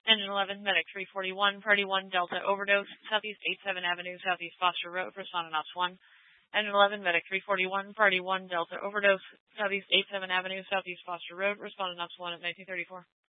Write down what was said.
Engine 11, Medic 341, Party 1, Delta Overdose, Southeast 87 Avenue, Southeast Foster Road, responding Ops 1. Engine 11, Medic 341, Party 1, Delta Overdose, Southeast 87 Avenue, Southeast Foster Road, responding Ops 1 at 1934.